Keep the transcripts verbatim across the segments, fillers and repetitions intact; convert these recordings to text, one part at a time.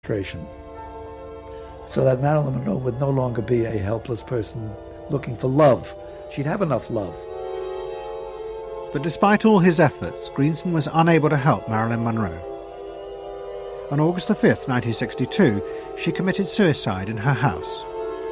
administration, so that Marilyn Monroe would no longer be a helpless person looking for love. She'd have enough love. But despite all his efforts, Greenson was unable to help Marilyn Monroe. On August the fifth, nineteen sixty-two, she committed suicide in her house.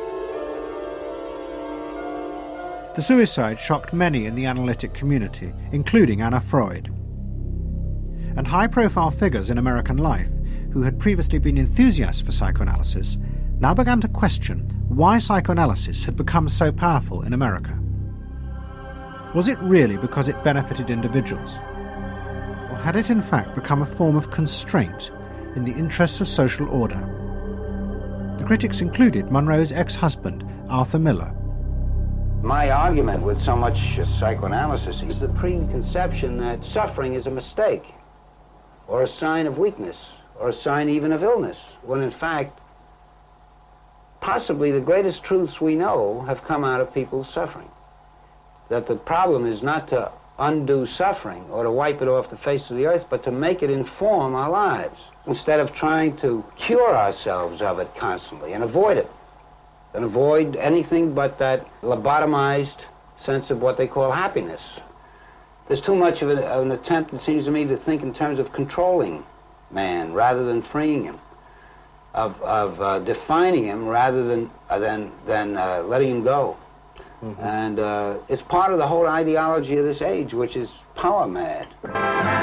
The suicide shocked many in the analytic community, including Anna Freud. And high-profile figures in American life, who had previously been enthusiasts for psychoanalysis, now began to question why psychoanalysis had become so powerful in America. Was it really because it benefited individuals? Or had it in fact become a form of constraint in the interests of social order? The critics included Monroe's ex-husband, Arthur Miller. My argument with so much psychoanalysis is the preconception that suffering is a mistake, or a sign of weakness, or a sign even of illness, when in fact, possibly the greatest truths we know have come out of people's suffering. That the problem is not to undo suffering or to wipe it off the face of the earth, but to make it inform our lives, instead of trying to cure ourselves of it constantly and avoid it, and avoid anything but that lobotomized sense of what they call happiness. There's too much of an, of an attempt, it seems to me, to think in terms of controlling man rather than freeing him, of, of uh, defining him rather than, uh, than, than uh, letting him go. Mm-hmm. And uh, it's part of the whole ideology of this age, which is power mad.